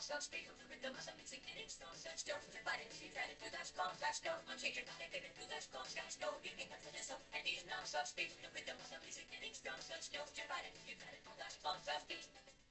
so speak of the rhythm of some music and it's no such still for your body. She's ready to that strong, that still. I'm changing my name to that strong, that still. You can cut this up and he's now so speak of the rhythm of some music and it's no such still for your body. She's ready to that strong, that beat.